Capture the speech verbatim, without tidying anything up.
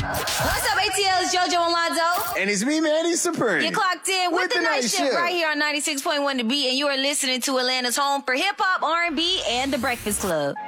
What's up, A T L? It's JoJo Alonzo. And it's me, Manny Supreme. You're clocked in with, with the, the night, night shift, shift right here on ninety-six point one The Beat, and you are listening to Atlanta's home for hip-hop, R and B, and The Breakfast Club.